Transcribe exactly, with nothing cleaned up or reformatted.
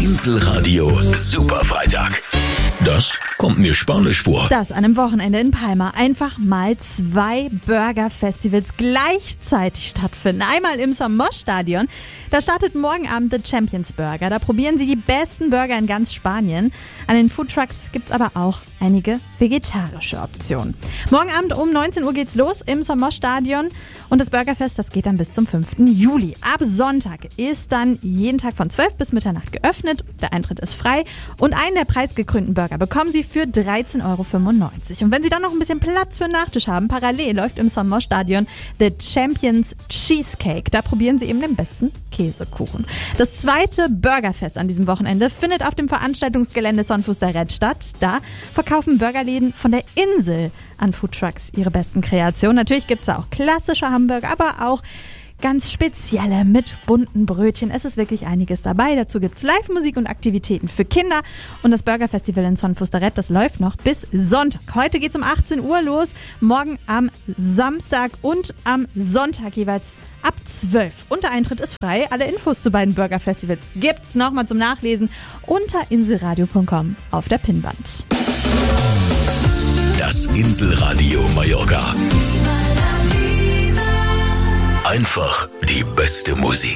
Inselradio Superfreitag. Das kommt mir spanisch vor. Das an einem Wochenende in Palma einfach mal zwei Burger-Festivals gleichzeitig stattfinden. Einmal im Somos-Stadion. Da startet morgen Abend The Champions Burger. Da probieren sie die besten Burger in ganz Spanien. An den Foodtrucks gibt's aber auch einige vegetarische Optionen. Morgen Abend um neunzehn Uhr geht's los im Somos-Stadion. Und das Burgerfest, das geht dann bis zum fünften Juli. Ab Sonntag ist dann jeden Tag von zwölf bis Mitternacht geöffnet. Der Eintritt ist frei. Und einen der preisgekrönten Burger bekommen Sie für dreizehn Euro fünfundneunzig. Und wenn Sie dann noch ein bisschen Platz für einen Nachtisch haben, parallel läuft im Somos-Stadion The Champions Cheesecake. Da probieren Sie eben den besten Käsekuchen. Das zweite Burgerfest an diesem Wochenende findet auf dem Veranstaltungsgelände Son Fustaret statt. Da verkaufen Burgerläden von der Insel an Foodtrucks ihre besten Kreationen. Natürlich gibt es auch klassische Hamburger, aber auch ganz spezielle mit bunten Brötchen. Es ist wirklich einiges dabei. Dazu gibt es Live-Musik und Aktivitäten für Kinder. Und das Burger-Festival in Son Fustaret, das läuft noch bis Sonntag. Heute geht es um achtzehn Uhr los. Morgen am Samstag und am Sonntag jeweils ab zwölf. Und der Eintritt ist frei. Alle Infos zu beiden Burger-Festivals gibt's nochmal zum Nachlesen unter inselradio punkt com auf der Pinnwand. Das Inselradio Mallorca. Einfach die beste Musik.